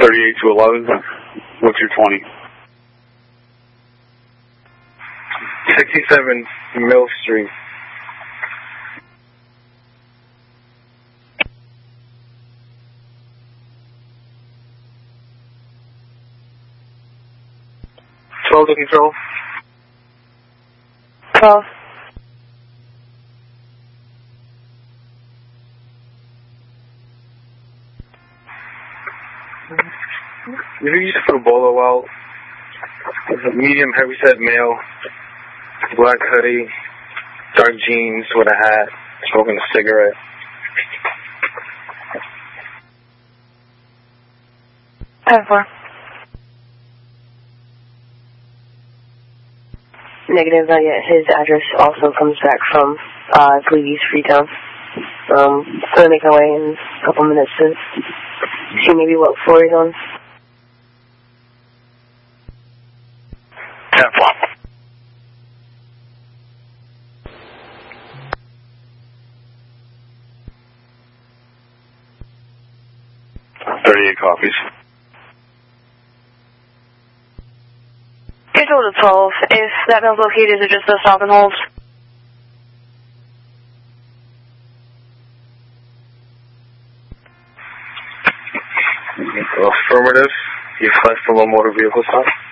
38 to 11. What's your 20? 67 Mill Street. To control. 12. You used to put a bolo out. Medium heavyset male, black hoodie, dark jeans with a hat, smoking a cigarette. Four. Negative, not yet. His address also comes back from, I believe East Freetown. Gonna make my way in a couple minutes to see maybe what floor he's on. 10-4. Copies. Control to 12. If that mill's located, is it just a stop and hold? Affirmative. You flash from a motor vehicle stop.